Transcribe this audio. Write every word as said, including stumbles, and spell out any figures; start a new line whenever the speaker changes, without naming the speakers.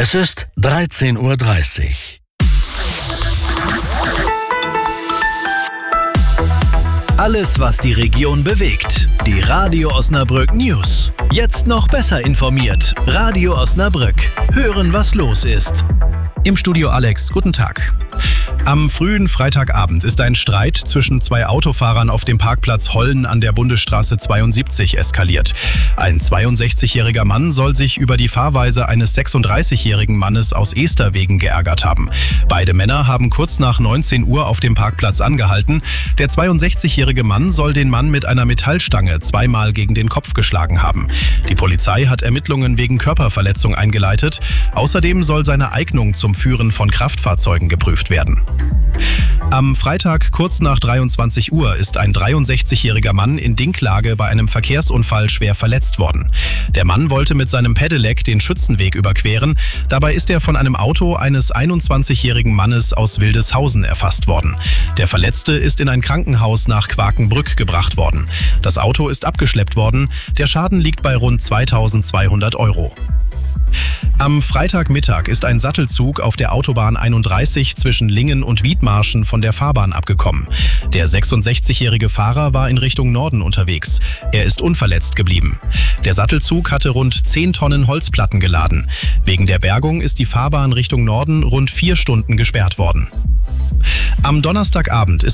Es ist dreizehn Uhr dreißig.
Alles, was die Region bewegt. Die Radio Osnabrück News. Jetzt noch besser informiert. Radio Osnabrück. Hören, was los ist.
Im Studio Alex, guten Tag. Am frühen Freitagabend ist ein Streit zwischen zwei Autofahrern auf dem Parkplatz Hollen an der Bundesstraße zweiundsiebzig eskaliert. Ein zweiundsechzigjähriger Mann soll sich über die Fahrweise eines sechsunddreißigjährigen Mannes aus Esterwegen geärgert haben. Beide Männer haben kurz nach neunzehn Uhr auf dem Parkplatz angehalten. Der zweiundsechzigjährige Mann soll den Mann mit einer Metallstange zweimal gegen den Kopf geschlagen haben. Die Polizei hat Ermittlungen wegen Körperverletzung eingeleitet. Außerdem soll seine Eignung zum Führen von Kraftfahrzeugen geprüft werden. Am Freitag kurz nach dreiundzwanzig Uhr ist ein dreiundsechzigjähriger Mann in Dinklage bei einem Verkehrsunfall schwer verletzt worden. Der Mann wollte mit seinem Pedelec den Schützenweg überqueren. Dabei ist er von einem Auto eines einundzwanzigjährigen Mannes aus Wildeshausen erfasst worden. Der Verletzte ist in ein Krankenhaus nach Quakenbrück gebracht worden. Das Auto ist abgeschleppt worden. Der Schaden liegt bei rund zweitausendzweihundert Euro. Am Freitagmittag ist ein Sattelzug auf der Autobahn einunddreißig zwischen Lingen und Wiedmarschen von der Fahrbahn abgekommen. Der sechsundsechzigjährige Fahrer war in Richtung Norden unterwegs. Er ist unverletzt geblieben. Der Sattelzug hatte rund zehn Tonnen Holzplatten geladen. Wegen der Bergung ist die Fahrbahn Richtung Norden rund vier Stunden gesperrt worden. Am Donnerstagabend ist